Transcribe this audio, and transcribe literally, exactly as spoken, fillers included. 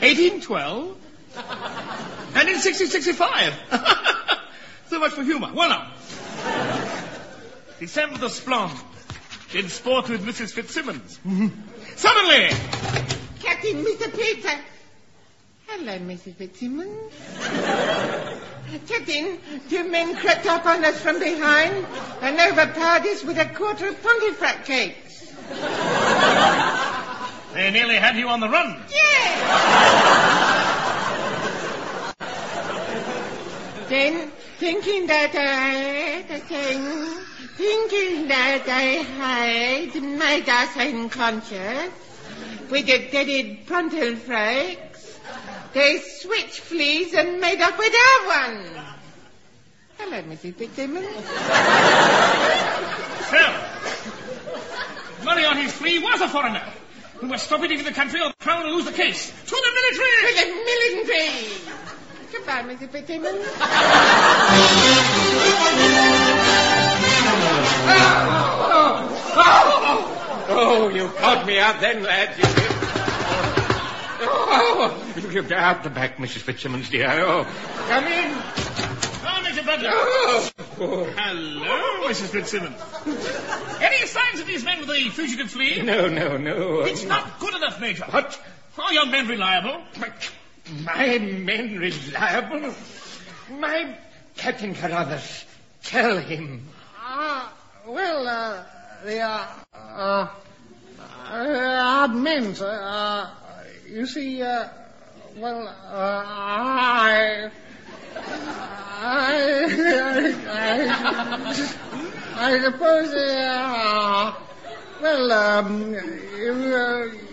eighteen twelve, and in sixteen sixty-five. So much for humour. Well, now. December the Splendid. In sport with Missus Fitzsimmons. Suddenly! Captain, Mister Peter. Hello, Missus Fitzsimmons. Captain, two men crept up on us from behind and overpowered us with a quarter of Pontefract cakes. They nearly had you on the run. Yeah! Then, thinking that I had a thing, thinking that I had made us unconscious with the deaded Pontefracts, they switched fleas and made up with our one. Hello, Missus Fitzsimmons. So, Moriarty's flea was a foreigner who must stop it into the country or the Crown will lose the case. To the military! To the military! Goodbye, Missus Fitzsimmons. Oh, oh, oh, you caught me out then, lads, you did. Oh, out the back, Missus Fitzsimmons, dear. Oh, come in. Oh, Mister Butler. Oh. Oh. Hello, Missus Fitzsimmons. Any signs of these men with the fugitive flea? No, no, no. It's not good enough, Major. What? Are your men reliable? My, my men reliable? My Captain Carruthers, tell him. Ah, uh, well, uh, they are, uh, uh, men, sir. Uh, you see, uh, well, uh, I, I, I, I suppose, uh, well, um, you, uh,